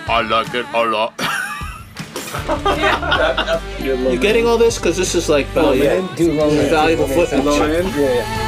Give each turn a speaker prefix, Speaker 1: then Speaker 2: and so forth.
Speaker 1: I like it a lot.
Speaker 2: You getting all this? Because this is like valuable footage.
Speaker 3: Yeah.